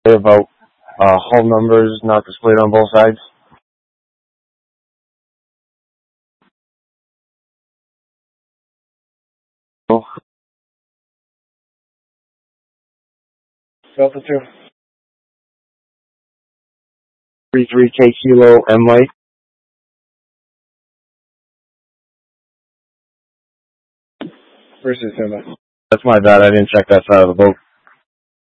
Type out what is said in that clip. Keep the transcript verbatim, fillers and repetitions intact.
about uh, hull numbers not displayed on both sides. Delta two. three three K Kilo M Mike. Versus him. That's my bad. I didn't check that side of the boat.